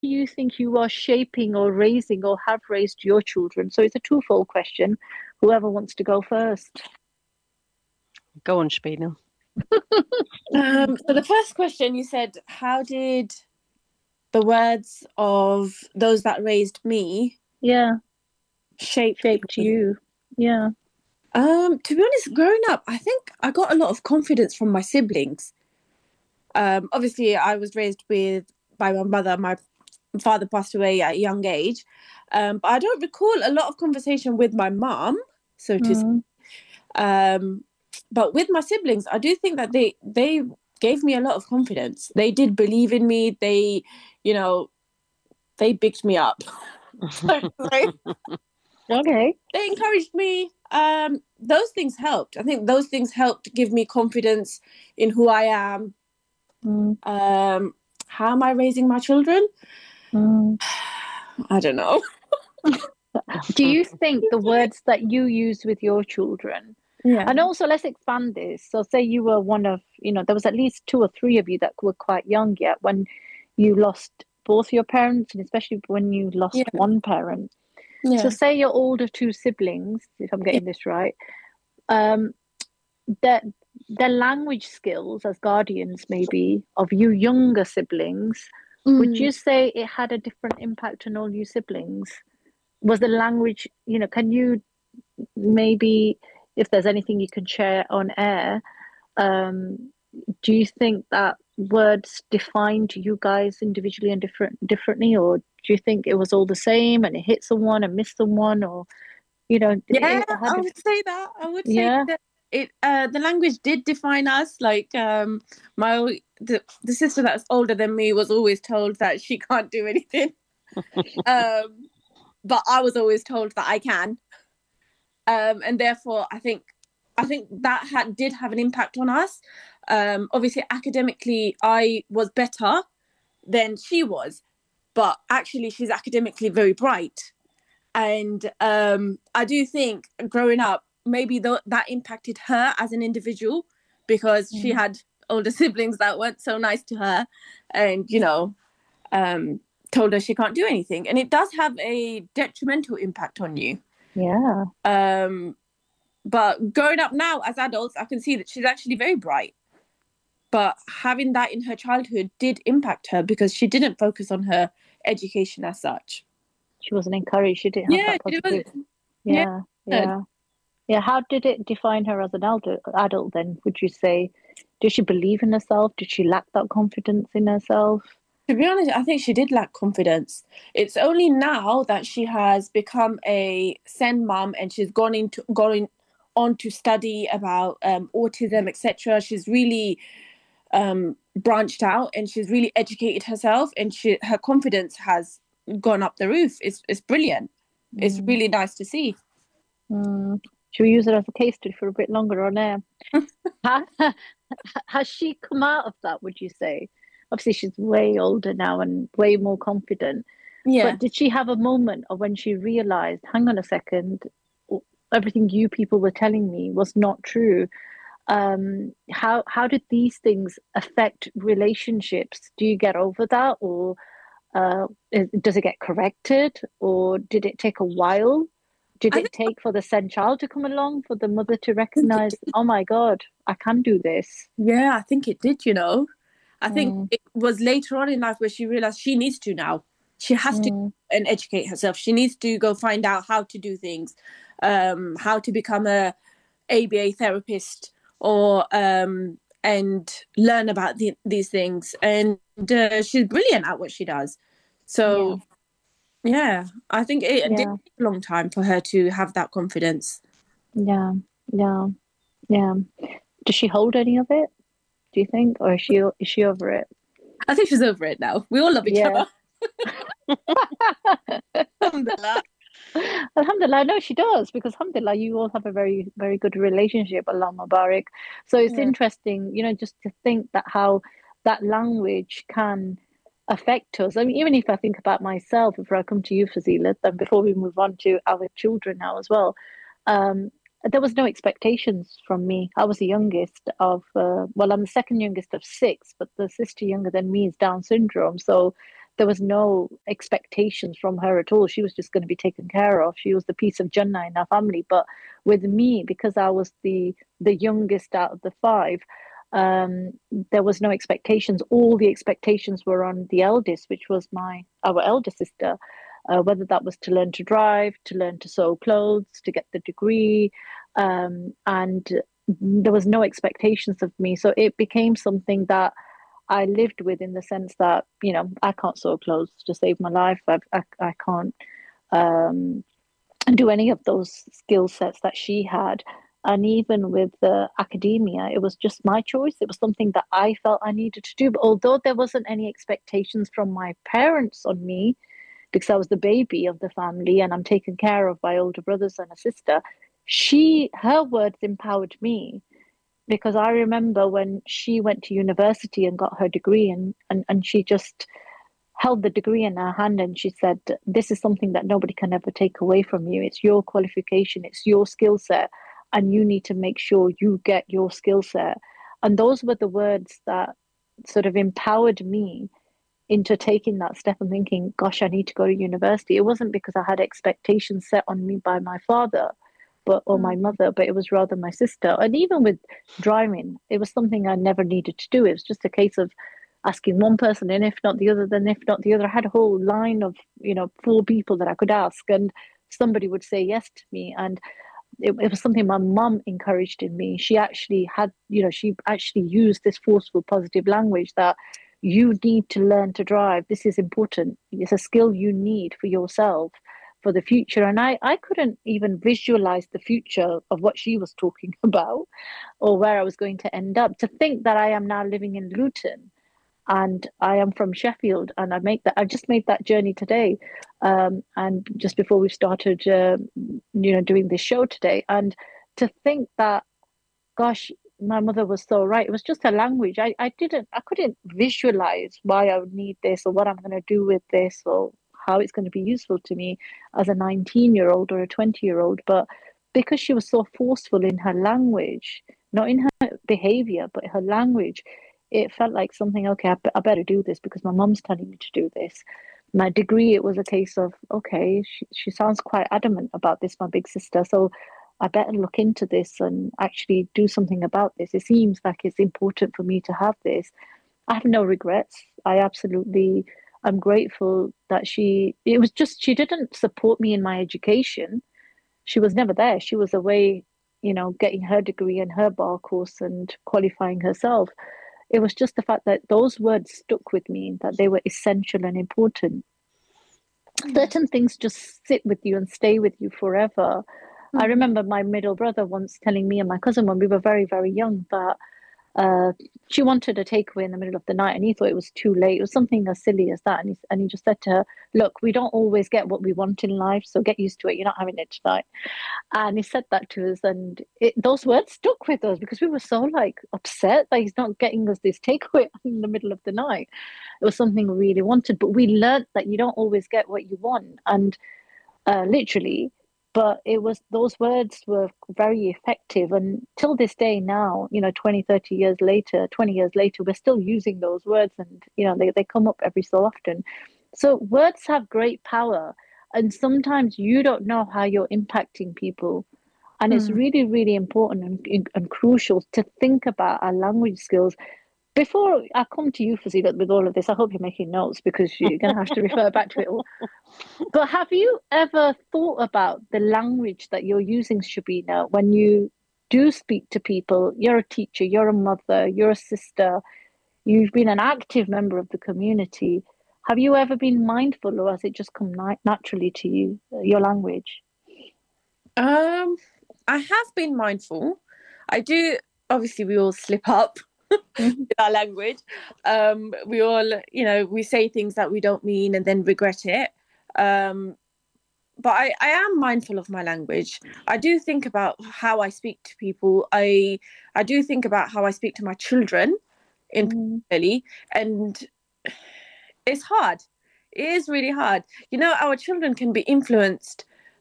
you think you are shaping or raising or have raised your children? So it's a twofold question. Whoever wants to go first. Go on, Shabina. So the first question you said, how did the words of those that raised me Yeah, shape shaped me? you. Yeah. To be honest, growing up, I think I got a lot of confidence from my siblings. Obviously, I was raised with by my mother. My father passed away at a young age, but I don't recall a lot of conversation with my mom, so to say. Mm, Um, but with my siblings, I do think that they gave me a lot of confidence. They did believe in me. They, you know, they bigged me up. So to say. okay. They encouraged me. Those things helped. I think those things helped give me confidence in who I am. Mm, How am I raising my children? mm. I don't know. Do you think the words that you use with your children, Yeah. and also let's expand this. So say you were one of, there was at least two or three of you that were quite young yet when you lost both your parents, and especially when you lost Yeah. one parent. So Yeah. say your older two siblings, if I'm Yeah. getting this right, um, their their language skills as guardians maybe of you younger siblings, would Mm. you say it had a different impact on all you siblings? Was the language, can you maybe, if there's anything you can share on air, um, do you think that words defined you guys individually and differently, or do you think it was all the same and it hit someone and missed someone, or Yeah, it had I a, would say that. I would say yeah. that it the language did define us. Like the sister that's older than me was always told that she can't do anything. Um, but I was always told that I can. And therefore I think that did have an impact on us. Obviously academically I was better than she was, but actually she's academically very bright. And I do think growing up maybe that impacted her as an individual, because she Mm. had older siblings that weren't so nice to her, and um, told her she can't do anything, and it does have a detrimental impact on you. Yeah. um, but growing up now as adults, I can see that she's actually very bright, but having that in her childhood did impact her because she didn't focus on her education as such. She wasn't encouraged. She didn't have Yeah, that it was. positive. Yeah. Yeah. Yeah. Yeah. How did it define her as an adult then, would you say? Did she believe in herself? Did she lack that confidence in herself? To be honest, I think she did lack confidence. It's only now that she has become a Sen mom and she's going on to study about autism, etc. She's really branched out and she's really educated herself, and her confidence has gone up the roof. It's brilliant. It's Mm, really nice to see. mm. Should we use it as a case study for a bit longer on air? Ha- Has she come out of that, would you say? Obviously, she's way older now and way more confident. But Yeah. did she have a moment of when she realized, hang on a second, everything you people were telling me was not true? How did these things affect relationships? Do you get over that, or does it get corrected, or did it take a while? Did I it take for the send child to come along for the mother to recognize, think oh my God, I can do this? Yeah, I think it did. I think Mm, it was later on in life where she realized she needs to now. She has to mm, and educate herself. She needs to go find out how to do things, how to become a ABA therapist, or and learn about these things. And she's brilliant at what she does. yeah, So yeah, I think it did yeah, take a long time for her to have that confidence. yeah, yeah, yeah. Does she hold any of it, do you think, or is she over it? I think she's over it now. We all love each Yeah. other. Alhamdulillah. Alhamdulillah, no, she does, because alhamdulillah, you all have a very, very good relationship, Allah Mubarak. So it's Yeah. interesting, just to think that how that language can affect us. I mean, even if I think about myself, before I come to you, Fazilat, and before we move on to our children now as well, um, there was no expectations from me. I was the youngest of, well, I'm the second youngest of six, but the sister younger than me is Down syndrome. So there was no expectations from her at all. She was just going to be taken care of. She was the piece of Jannah in our family. But with me, because I was the youngest out of the five, there was no expectations. All the expectations were on the eldest, which was our elder sister, whether that was to learn to drive, to learn to sew clothes, to get the degree, and there was no expectations of me. So it became something that I lived with, in the sense that, I can't sew clothes to save my life. I can't um, do any of those skill sets that she had. And even with academia, it was just my choice. It was something that I felt I needed to do. But although there wasn't any expectations from my parents on me, because I was the baby of the family and I'm taken care of by older brothers and a sister, her words empowered me. Because I remember when she went to university and got her degree, and she just held the degree in her hand and she said, "This is something that nobody can ever take away from you. It's your qualification, it's your skill set, and you need to make sure you get your skill set." And those were the words that sort of empowered me into taking that step and thinking, gosh, I need to go to university. It wasn't because I had expectations set on me by my father or my mother, but it was rather my sister. And even with driving, it was something I never needed to do. It was just a case of asking one person, and if not the other, then if not the other. I had a whole line of, 4 people that I could ask, and somebody would say yes to me. And it was something my mum encouraged in me. She actually she actually used this forceful, positive language that you need to learn to drive. This is important. It's a skill you need for yourself for the future. And I couldn't even visualize the future of what she was talking about or where I was going to end up. To think that I am now living in Luton and I am from Sheffield, and I just made that journey today, and just before we started, doing this show today, and to think that, gosh, my mother was so right. It was just a language. I couldn't visualize why I would need this or what I'm going to do with this or how it's going to be useful to me as a 19-year-old or a 20-year-old. But because she was so forceful in her language, not in her behavior, but her language, it felt like something, okay, I better do this because my mum's telling me to do this. My degree, it was a case of, okay, she sounds quite adamant about this, my big sister. So I better look into this and actually do something about this. It seems like it's important for me to have this. I have no regrets. I'm grateful that she didn't support me in my education. She was never there. She was away, getting her degree and her bar course and qualifying herself. It was just the fact that those words stuck with me, that they were essential and important. Certain things just sit with you and stay with you forever. I remember my middle brother once telling me and my cousin when we were very, very young that she wanted a takeaway in the middle of the night and he thought it was too late. It was something as silly as that. And he just said to her, "Look, we don't always get what we want in life, so get used to it. You're not having it tonight." And he said that to us, and those words stuck with us because we were so upset that he's not getting us this takeaway in the middle of the night. It was something we really wanted, but we learnt that you don't always get what you want, and literally. But those words were very effective, and till this day now, 20, 30 years later, 20 years later, we're still using those words, and they come up every so often. So words have great power, and sometimes you don't know how you're impacting people. And it's really, really important and crucial to think about our language skills. Before I come to you, Fazilet, with all of this, I hope you're making notes because you're going to have to refer back to it all. But have you ever thought about the language that you're using, Shabina, when you do speak to people? You're a teacher, you're a mother, you're a sister, you've been an active member of the community. Have you ever been mindful, or has it just come naturally to you, your language? I have been mindful. I do. Obviously, we all slip up with our language. We all, we say things that we don't mean and then regret it. But I am mindful of my language. I do think about how I speak to people. I do think about how I speak to my children, in particularly, and it's hard. It is really hard. Our children can be influenced